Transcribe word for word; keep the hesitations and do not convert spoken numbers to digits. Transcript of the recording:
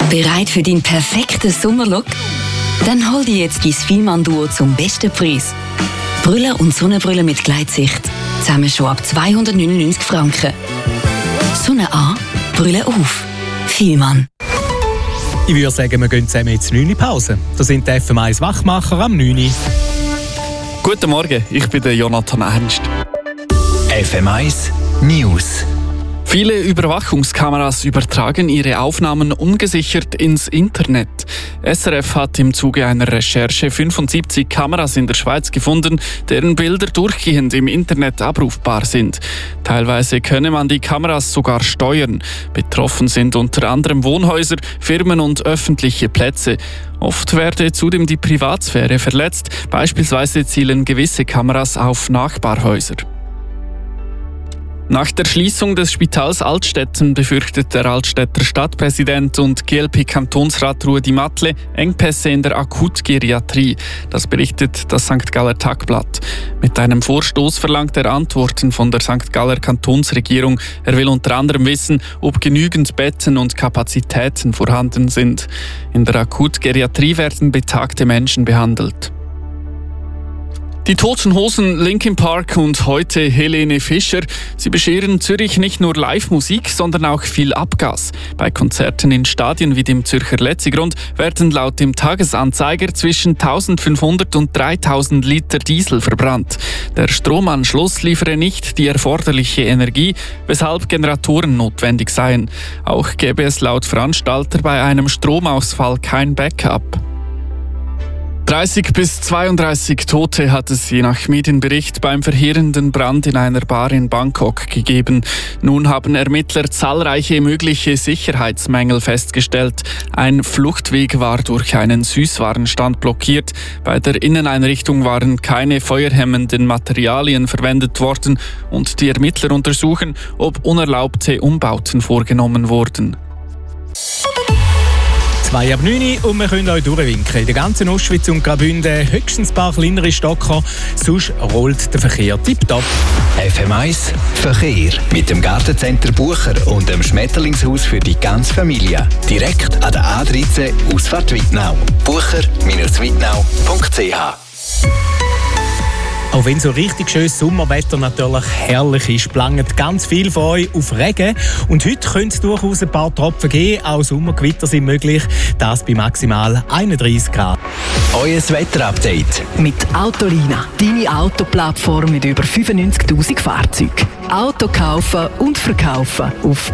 Bereit für deinen perfekten Sommerlook? Dann hol dir jetzt dein Fielmann-Duo zum besten Preis. Brille und Sonnenbrille mit Gleitsicht. Zusammen schon ab zweihundertneunundneunzig Franken. Sonne an, Brille auf. Fielmann. Ich würde sagen, wir gehen zusammen jetzt neun Uhr Pause. Das sind die F M eins Wachmacher am neun Uhr. Guten Morgen, ich bin der Jonathan Ernst. F M eins News. Viele Überwachungskameras übertragen ihre Aufnahmen ungesichert ins Internet. S R F hat im Zuge einer Recherche fünfundsiebzig Kameras in der Schweiz gefunden, deren Bilder durchgehend im Internet abrufbar sind. Teilweise könne man die Kameras sogar steuern. Betroffen sind unter anderem Wohnhäuser, Firmen und öffentliche Plätze. Oft werde zudem die Privatsphäre verletzt. Beispielsweise zielen gewisse Kameras auf Nachbarhäuser. Nach der Schließung des Spitals Altstetten befürchtet der Altstädter Stadtpräsident und G L P-Kantonsrat Ruedi Matle Engpässe in der Akutgeriatrie. Das berichtet das Sankt Galler Tagblatt. Mit einem Vorstoß verlangt er Antworten von der Sankt Galler Kantonsregierung. Er will unter anderem wissen, ob genügend Betten und Kapazitäten vorhanden sind. In der Akutgeriatrie werden betagte Menschen behandelt. Die Toten Hosen, Linkin Park und heute Helene Fischer. Sie bescheren Zürich nicht nur Live-Musik, sondern auch viel Abgas. Bei Konzerten in Stadien wie dem Zürcher Letzigrund werden laut dem Tagesanzeiger zwischen eintausendfünfhundert und dreitausend Liter Diesel verbrannt. Der Stromanschluss liefere nicht die erforderliche Energie, weshalb Generatoren notwendig seien. Auch gäbe es laut Veranstalter bei einem Stromausfall kein Backup. dreißig bis zweiunddreißig Tote hat es je nach Medienbericht beim verheerenden Brand in einer Bar in Bangkok gegeben. Nun haben Ermittler zahlreiche mögliche Sicherheitsmängel festgestellt. Ein Fluchtweg war durch einen Süßwarenstand blockiert. Bei der Inneneinrichtung waren keine feuerhemmenden Materialien verwendet worden und die Ermittler untersuchen, ob unerlaubte Umbauten vorgenommen wurden. zwei ab neun Uhr und wir können euch durchwinken. In der ganzen Ostschweiz und Graubünden höchstens ein paar kleinere Stocker, sonst rollt der Verkehr tipptopp. F M eins Verkehr mit dem Gartencenter Bucher und dem Schmetterlingshaus für die ganze Familie. Direkt an der A dreizehn Ausfahrt Wittnau. bucher Bindestrich wittnau punkt c h. Auch wenn so richtig schönes Sommerwetter natürlich herrlich ist, planget ganz viel von euch auf Regen. Und heute könnte es durchaus ein paar Tropfen geben. Auch Sommergewitter sind möglich. Das bei maximal einunddreißig Grad. Euer Wetterupdate mit Autolina. Deine Autoplattform mit über fünfundneunzigtausend Fahrzeugen. Auto kaufen und verkaufen auf